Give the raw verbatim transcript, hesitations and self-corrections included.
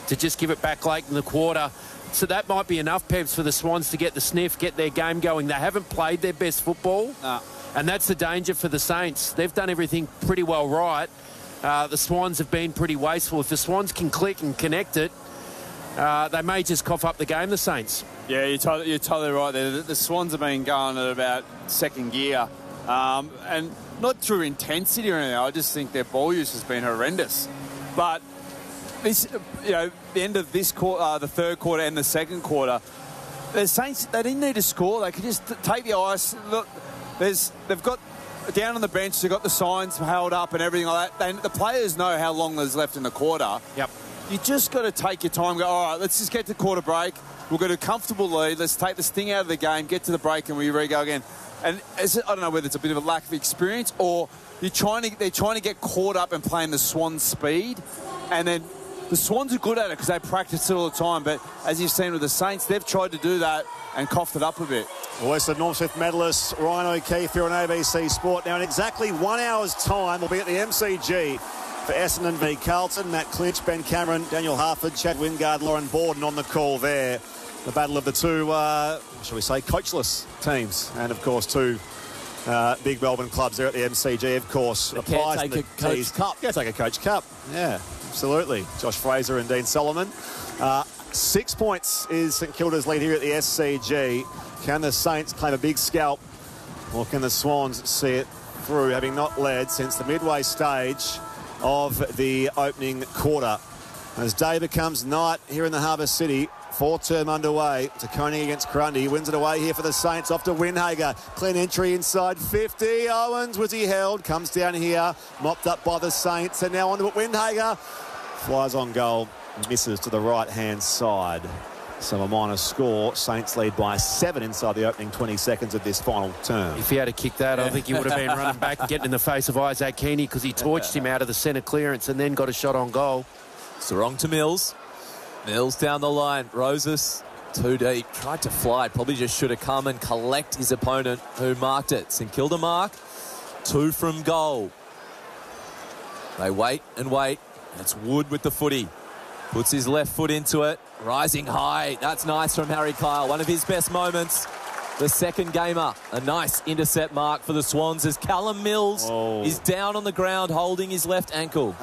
to just give it back late in the quarter. So that might be enough, Pevs, for the Swans to get the sniff, get their game going. They haven't played their best football, no. and that's the danger for the Saints. They've done everything pretty well right. Uh, the Swans have been pretty wasteful. If the Swans can click and connect it, uh, they may just cough up the game, the Saints. Yeah, you're totally, you're totally right there. The, the Swans have been going at about second gear, um, and not through intensity or anything. I just think their ball use has been horrendous. But this, you know, the end of this quarter, uh, the third quarter and the second quarter, the Saints, they didn't need to score. They could just take the ice. Look, there's, they've got down on the bench, they've got the signs held up and everything like that. They, the players know how long there's left in the quarter. Yep. You just got to take your time. Go, all right, let's just get to quarter break. We've got a comfortable lead. Let's take the sting out of the game, get to the break, and we re-go again. And is it, I don't know whether it's a bit of a lack of experience or you're trying to, they're trying to get caught up in playing the Swans' speed. And then the Swans are good at it because they practice it all the time. But as you've seen with the Saints, they've tried to do that and coughed it up a bit. Western Norm Smith medalist Ryan O'Keefe here on A B C Sport. Now in exactly one hour's time, we'll be at the M C G for Essendon v Carlton. Matt Clinch, Ben Cameron, Daniel Harford, Chad Wingard, Lauren Borden on the call there. The battle of the two, uh, shall we say, coachless teams. And, of course, two uh, big Melbourne clubs there at the M C G, of course. The Caretaker Coach Cup. Caretaker Coach Cup, yeah, absolutely. Josh Fraser and Dean Solomon. Uh, six points is St Kilda's lead here at the S C G. Can the Saints claim a big scalp, or can the Swans see it through, having not led since the midway stage of the opening quarter? As day becomes night here in the Harbour City, fourth term underway. Taccone against Grundy. Wins it away here for the Saints. Off to Windhager. Clean entry inside fifty. Owens, was he held? Comes down here. Mopped up by the Saints. And now on to Windhager. Flies on goal. Misses to the right-hand side. So a minor score. Saints lead by seven inside the opening twenty seconds of this final term. If he had to kick that, yeah. I think he would have been running back and getting in the face of Isaac Keaney because he torched him out of the centre clearance and then got a shot on goal. Sarong to Mills. Mills down the line. Roses too deep. Tried to fly. Probably just should have come and collect his opponent who marked it. St Kilda mark. Two from goal. They wait and wait. It's Wood with the footy. Puts his left foot into it. Rising high. That's nice from Harry Kyle. One of his best moments. The second gamer. A nice intercept mark for the Swans as Callum Mills oh. is down on the ground holding his left ankle.